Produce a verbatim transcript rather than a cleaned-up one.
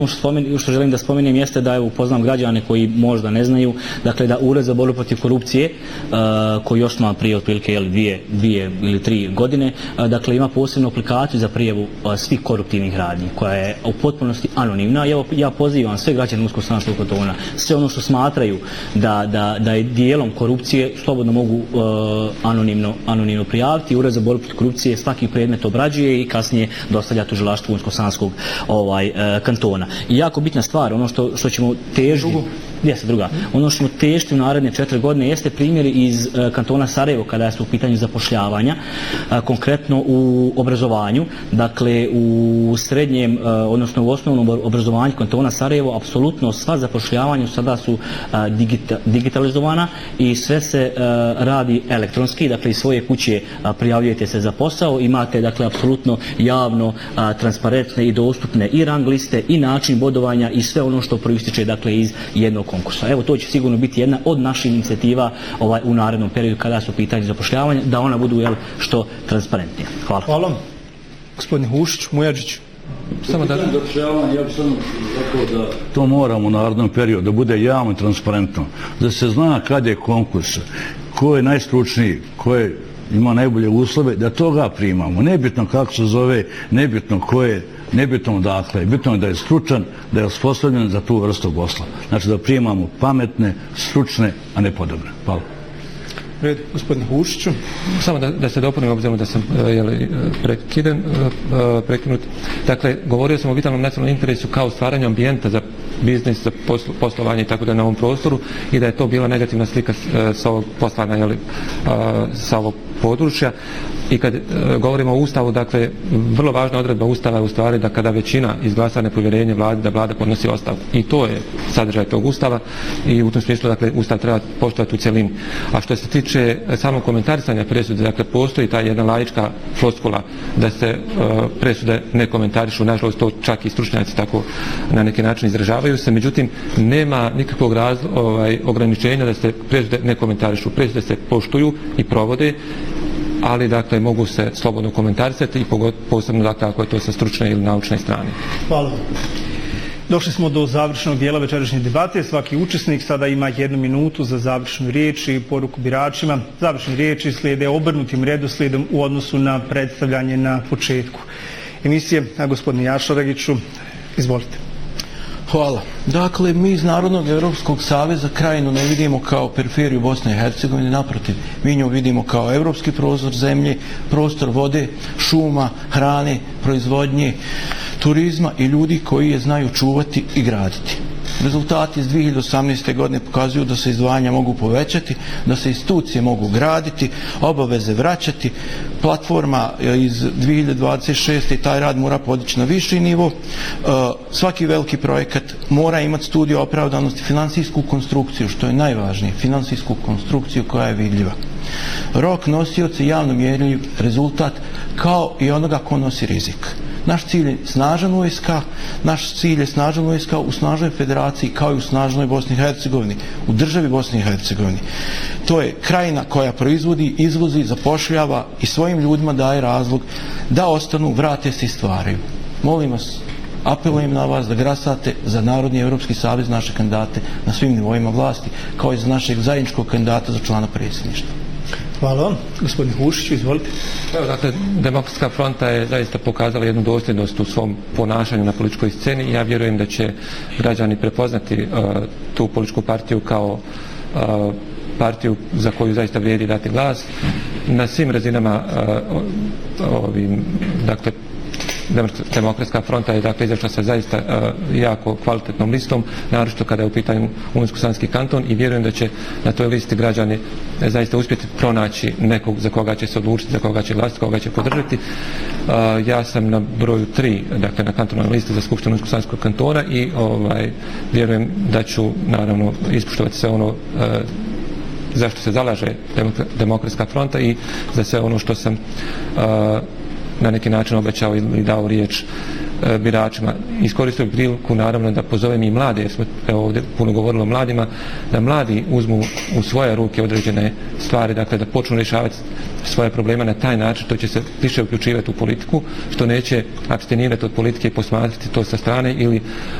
Što, spomen, što želim da spomenem jeste da upoznam građane koji možda ne znaju, dakle da Ured za borbu protiv korupcije uh, koji osnovan prije otprilike jel, dvije, dvije ili tri godine, uh, dakle ima posebnu aplikaciju za prijavu uh, svih koruptivnih radnji koja je u potpunosti anonimna. Ja, ja pozivam sve građane Unsko-Sanskog kantona, sve ono što smatraju da, da, da je dijelom korupcije, slobodno mogu uh, anonimno, anonimno prijaviti. Ured za borbu protiv korupcije svaki predmet obrađuje i kasnije dostavlja tužilaštvu Unsko-Sanskog ovaj, uh, kantona. I jako bitna stvar, ono što, što ćemo težiti, jeste druga, ono što ćemo težiti u naredne četiri godine jeste primjeri iz uh, kantona Sarajevo kada su u pitanju zapošljavanja, uh, konkretno u obrazovanju, dakle u srednjem, uh, odnosno u osnovnom obrazovanju kantona Sarajevo, apsolutno sva zapošljavanja sada su uh, digita, digitalizovana i sve se uh, radi elektronski, dakle iz svoje kuće uh, prijavljujete se za posao, imate dakle apsolutno javno, uh, transparentne i dostupne i rang liste i način bodovanja i sve ono što proističe dakle iz jednog konkursa. Evo to će sigurno biti jedna od naših inicijativa ovaj, u narednom periodu kada su pitanje zapošljavanja, da ona budu jel, što transparentnija. Hvala. Hvala. Gospodin Hušić, Mujađić. Samo da... Ja bih samo rekao da to moramo u narednom periodu da bude javno i transparentno. Da se zna kad je konkurs, ko je najstručniji, ko je ima najbolje uslove, da toga primamo. Nebitno kako se zove, nebitno ko je, nebitno dakle, bitno je da je stručan, da je osposobljen za tu vrstu posla. Znači da primamo pametne, stručne, a ne podobne. Hvala. Red, gospodin Hušiću. Samo da, da se dopunim, obzirom da sam jeli, prekiden, prekinut. Dakle, govorio sam o vitalnom nacionalnom interesu kao stvaranju ambijenta za biznis, za poslo, poslovanje i tako da na ovom prostoru i da je to bila negativna slika sa ovog poslana, jeli, sa ovog područja. I kad e, govorimo o Ustavu, dakle, vrlo važna odredba Ustava je u stvari da kada većina izglasa nepovjerenje vladi, da vlada podnosi ostavku. I to je sadržaj tog Ustava i u tom smislu, dakle, Ustav treba poštovati u cjelini. A što se tiče samog komentarisanja presude, dakle, postoji ta jedna laička floskula da se e, presude ne komentarišu, nažalost, to čak i stručnjaci tako na neki način izražavaju se, međutim, nema nikakvog razlo, ovaj, ograničenja da se presude ne komentarišu. Presude se poštuju i provode, ali dakle mogu se slobodno komentarisati i posebno dakle ako je to sa stručne ili naučne strane. Hvala. Došli smo do završenog dijela večerašnje debate. Svaki učesnik sada ima jednu minutu za završnu riječ i poruku biračima. Završne riječi slijede obrnutim redoslijedom u odnosu na predstavljanje na početku emisije. A gospodine Jašoregiću, izvolite. Hvala. Dakle, mi iz Narodnog Evropskog saveza Krajinu ne vidimo kao periferiju Bosne i Hercegovine, naprotiv, mi nju vidimo kao evropski prostor zemlje, prostor vode, šuma, hrane, proizvodnje, turizma i ljudi koji je znaju čuvati i graditi. Rezultati iz dvije hiljade osamnaeste. godine pokazuju da se izdvajanja mogu povećati, da se institucije mogu graditi, obaveze vraćati, platforma iz dvije hiljade dvadeset šeste. taj rad mora podići na viši nivo, svaki veliki projekat mora imati studiju opravdanosti, finansijsku konstrukciju, što je najvažnije, finansijsku konstrukciju koja je vidljiva. Rok nosioci javno mjerljiv rezultat kao i onoga ko nosi rizik. Naš cilj je snažan U S K, naš cilj je snažan U S K u snažnoj federaciji kao i u snažnoj Bosni i Hercegovini, u državi Bosni i Hercegovini. To je krajina koja proizvodi, izvozi, zapošljava i svojim ljudima daje razlog da ostanu, vrate se i stvaraju. Molim vas, apelujem na vas da glasate za Narodni Evropski savez, naše kandidate na svim nivoima vlasti, kao i za našeg zajedničkog kandidata za člana predsjedništva. Hvala vam. Gospodin Hušić, izvolite. Evo, dakle, Demokratska fronta je zaista pokazala jednu dosljednost u svom ponašanju na političkoj sceni i ja vjerujem da će građani prepoznati uh, tu političku partiju kao uh, partiju za koju zaista vrijedi dati glas. Na svim razinama uh, ovim, dakle, Demokratska fronta je dakle izašla sa zaista uh, jako kvalitetnom listom, naročito kada je u pitanju Unsko-Sanski kanton i vjerujem da će na toj listi građani zaista uspjeti pronaći nekog za koga će se odlučiti, za koga će glasiti, koga će podržati. Uh, ja sam na broju tri, dakle na kantonalnoj listi za Skupštinu Unsko-Sanskog kantona i ovaj, vjerujem da ću naravno ispoštovati sve ono uh, zašto se zalaže Demokratska fronta i za sve ono što sam uh, na neki način obećao ili dao riječ e, biračima. Iskoristio bih priliku naravno da pozovem i mlade, jer smo evo, ovdje puno govorili o mladima, da mladi uzmu u svoje ruke određene stvari, dakle da počnu rješavati svoje probleme na taj način, to će se više uključivati u politiku, što neće abstinirati od politike i posmatrati to sa strane ili